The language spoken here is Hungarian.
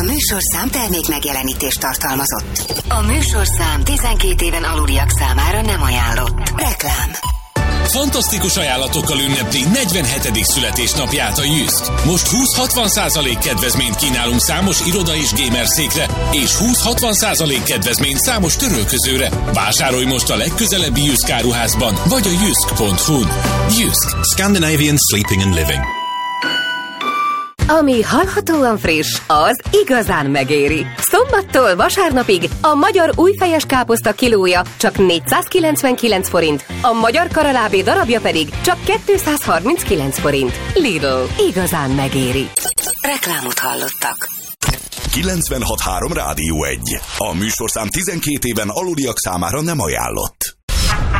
műsorszám termék megjelenítést tartalmazott. A műsorszám 12 éven aluliak számára nem ajánlott. Reklám. Fantasztikus ajánlatokkal ünnepli 47. születésnapját a Jysk. Most 20-60% kedvezményt kínálunk számos iroda és gamerszékre, és 20-60% kedvezményt számos törölközőre. Vásárolj most a legközelebbi Jysk áruházban, vagy a jysk.hu-n. Jysk. Scandinavian Sleeping and Living. Ami hallhatóan friss, az igazán megéri. Szombattól vasárnapig a magyar újfejes káposzta kilója csak 499 forint, a magyar karalábé darabja pedig csak 239 forint. Lidl, igazán megéri. Reklámot hallottak. 96.3 Rádió 1. A műsorszám 12 éven aluliak számára nem ajánlott.